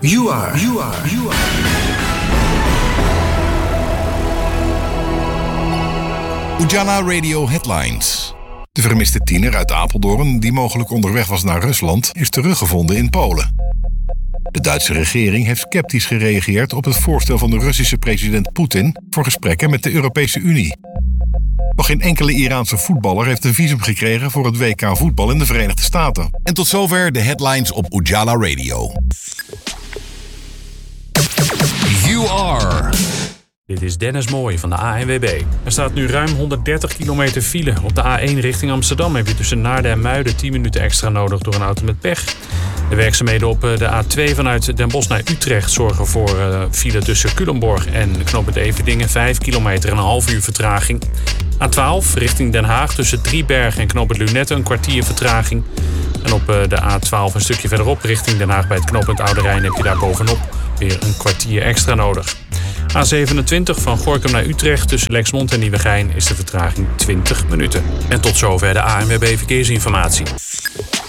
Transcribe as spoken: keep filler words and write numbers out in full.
You are. You are. You are. Ujala Radio Headlines. De vermiste tiener uit Apeldoorn, die mogelijk onderweg was naar Rusland, is teruggevonden in Polen. De Duitse regering heeft sceptisch gereageerd op het voorstel van de Russische president Poetin voor gesprekken met de Europese Unie. Nog geen enkele Iraanse voetballer heeft een visum gekregen voor het W K voetbal in de Verenigde Staten. En tot zover de headlines op Ujala Radio. You are. Dit is Dennis Mooij van de A N W B. Er staat nu ruim honderddertig kilometer file. Op de A één richting Amsterdam heb je tussen Naarden en Muiden tien minuten extra nodig door een auto met pech. De werkzaamheden op de A twee vanuit Den Bosch naar Utrecht zorgen voor uh, file tussen Culemborg en knooppunt Everdingen. vijf kilometer en een half uur vertraging. A twaalf richting Den Haag tussen Driebergen en knooppunt Lunette een kwartier vertraging. En op uh, de A twaalf een stukje verderop richting Den Haag bij het knooppunt Oude Rijn heb je daar bovenop weer een kwartier extra nodig. A zevenentwintig van Gorinchem naar Utrecht tussen Lexmond en Nieuwegein is de vertraging twintig minuten. En tot zover de A N W B Verkeersinformatie.